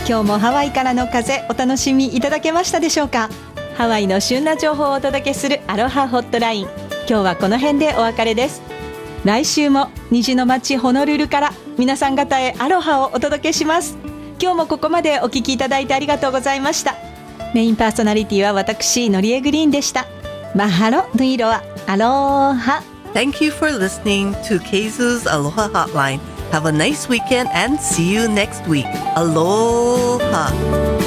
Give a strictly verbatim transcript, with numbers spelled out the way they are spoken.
今日もハワイからの風お楽しみいただけましたでしょうか。ハワイの旬な情報をお届けするアロハホットライン、今日はこの辺でお別れです。来週も虹の街ホノルルから皆さん方へアロハをお届けします。今日もここまでお聞きいただいてありがとうございました。メインパーソナリティは私のりえグリーンでした。マハロヌイロアアロハ。 Thank you for listening to Keizu's Aloha Hotline. Have a nice weekend and see you next week. Aloha.